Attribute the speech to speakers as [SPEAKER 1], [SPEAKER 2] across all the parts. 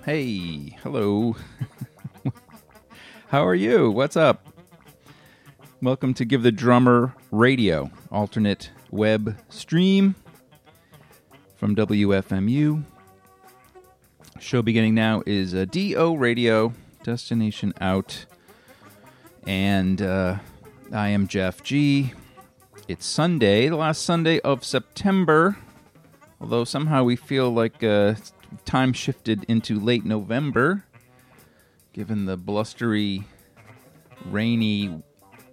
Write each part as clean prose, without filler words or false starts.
[SPEAKER 1] Hey, hello. How are you? What's up? Welcome to Give the Drummer Radio, alternate web stream from WFMU. Show beginning now is DO Radio, Destination Out. And I am Jeff G. It's Sunday, the last Sunday of September. Although somehow we feel like time shifted into late November, given the blustery, rainy,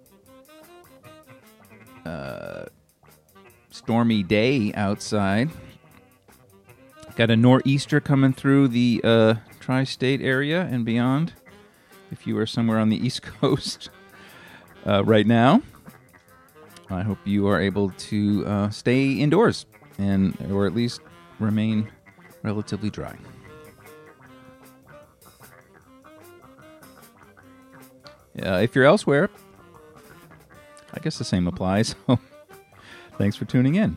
[SPEAKER 1] stormy day outside. Got a nor'easter coming through the tri-state area and beyond. If you are somewhere on the East Coast right now, I hope you are able to stay indoors or at least remain relatively dry. If you're elsewhere, I guess the same applies. So thanks for tuning in.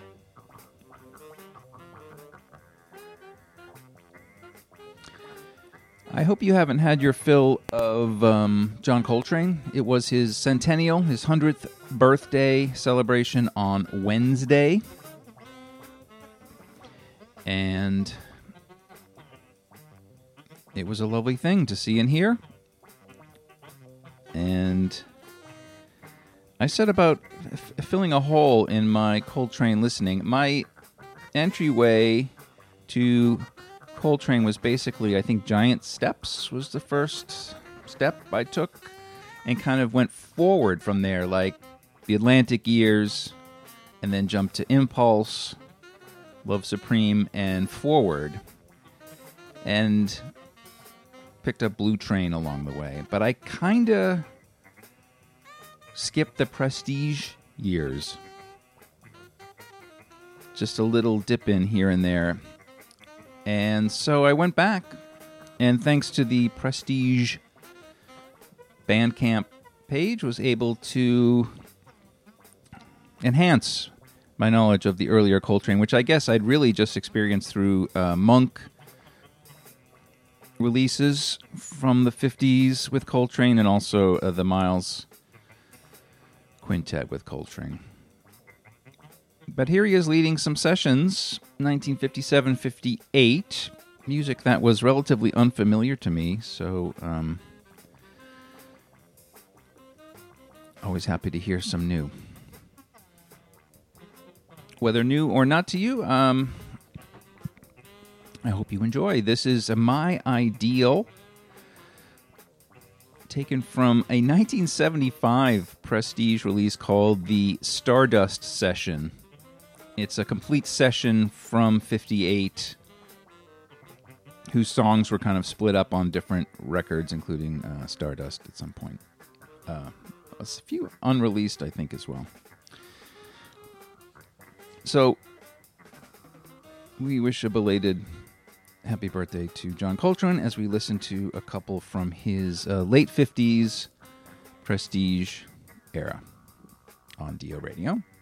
[SPEAKER 1] I hope you haven't had your fill of John Coltrane. It was his centennial, his 100th birthday celebration on Wednesday. And it was a lovely thing to see and hear. And I set about filling a hole in my Coltrane listening. My entryway to Coltrane was basically, I think, Giant Steps was the first step I took, and kind of went forward from there, like the Atlantic Years, and then jumped to Impulse, Love Supreme, and Forward, and picked up Blue Train along the way. But I kind of skipped the Prestige years. Just a little dip in here and there. And so I went back, and thanks to the Prestige Bandcamp page, was able to enhance my knowledge of the earlier Coltrane, which I guess I'd really just experienced through Monk releases from the 50s with Coltrane, and also the Miles Quintet with Coltrane. But here he is leading some sessions, 1957-58, music that was relatively unfamiliar to me, so always happy to hear some new. Whether new or not to you, I hope you enjoy. This is My Ideal, taken from a 1975 Prestige release called the Stardust Session. It's a complete session from 58, whose songs were kind of split up on different records, including Stardust at some point. A few unreleased, I think, as well. So, we wish a belated happy birthday to John Coltrane as we listen to a couple from his late 50s Prestige era on DO Radio.